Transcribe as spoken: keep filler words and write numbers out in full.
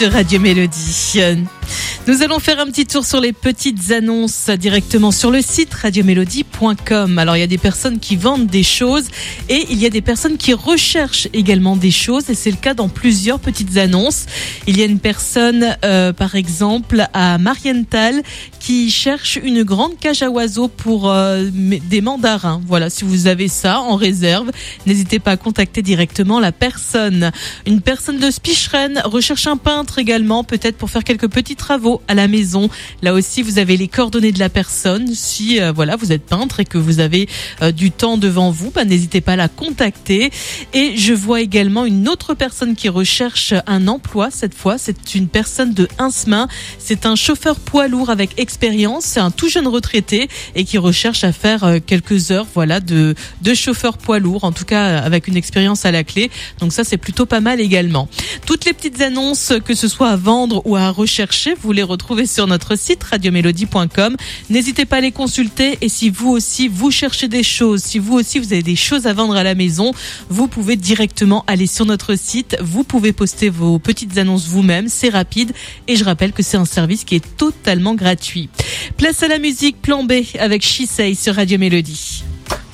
de Radio Mélodie. Nous allons faire un petit tour sur les petites annonces directement sur le site radio mélodie point com. Alors il y a des personnes qui vendent des choses et il y a des personnes qui recherchent également des choses et c'est le cas dans plusieurs petites annonces. Il y a une personne euh, par exemple à Marienthal qui cherche une grande cage à oiseaux pour euh, des mandarins. Voilà, si vous avez ça en réserve, n'hésitez pas à contacter directement la personne. Une personne de Spicheren recherche un peintre également, peut-être pour faire quelques petits travaux à la maison. Là aussi, vous avez les coordonnées de la personne. Si euh, voilà, vous êtes peintre et que vous avez euh, du temps devant vous, bah, n'hésitez pas à la contacter. Et je vois également une autre personne qui recherche un emploi. Cette fois, c'est une personne de Hinsmain. C'est un chauffeur poids lourd avec expérience. C'est un tout jeune retraité et qui recherche à faire euh, quelques heures, voilà, de de chauffeur poids lourd. En tout cas, avec une expérience à la clé. Donc ça, c'est plutôt pas mal également. Toutes les petites annonces, que ce soit à vendre ou à rechercher, vous les retrouvez sur notre site radio mélodie point com. N'hésitez pas à les consulter et si vous aussi vous cherchez des choses, si vous aussi vous avez des choses à vendre à la maison, vous pouvez directement aller sur notre site. Vous pouvez poster vos petites annonces vous-même, c'est rapide et je rappelle que c'est un service qui est totalement gratuit. Place à la musique, plan B avec She Say sur Radio Mélodie.